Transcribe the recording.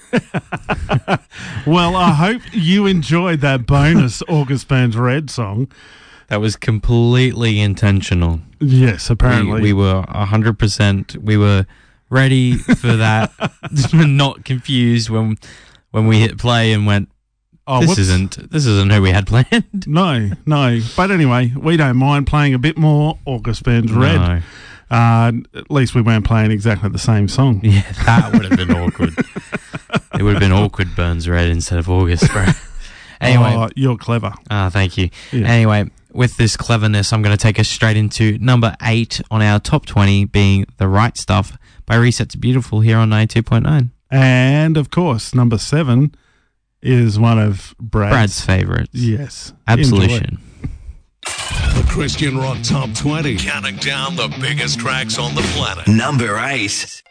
Well, I hope you enjoyed that bonus August Burns Red song. That was completely intentional. Yes, apparently. We were 100%. We were ready for that. Not confused when we hit play and went, this isn't who we had planned. No. But anyway, we don't mind playing a bit more August Burns Red. No. At least we weren't playing exactly the same song. Yeah, that would have been awkward. It would have been awkward Burns Red instead of August, bro. Anyway. You're clever. Thank you. Yeah. Anyway, with this cleverness, I'm going to take us straight into number 8 on our top 20, being The Right Stuff by Reset's Beautiful here on 92.9. And, of course, number 7 is one of Brad's favourites. Yes. Absolution. The Christian Rock Top 20. Counting down the biggest tracks on the planet. Number 8.